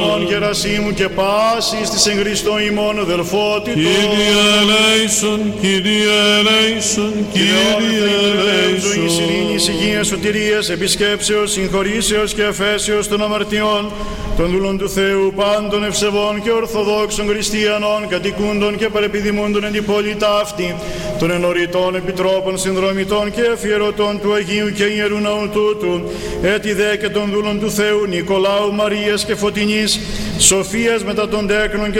Γερασίμου και πάσης της εν Χριστώ ημών αδελφότητος. Κύριε ελέησον, Κύριε ελέησον, Κύριε ελέησον. Ζωής, ειρήνης, υγείας, σωτηρίας, επισκέψεως, συγχωρήσεως και αφέσεως των αμαρτιών των δούλων του Θεού, πάντων ευσεβών και ορθοδόξων χριστιανών, κατοικούντων και παρεπιδημούντων εν την πόλη ταύτη, των ενωριτών επιτρόπων, συνδρομητών και αφιερωτών του Αγίου και Ιερού Ναού τούτου, έτι δε και των δούλων του Θεού, Νικολάου, Μαρίας και Φωτεινής, Σοφίας μετά των τέκνων και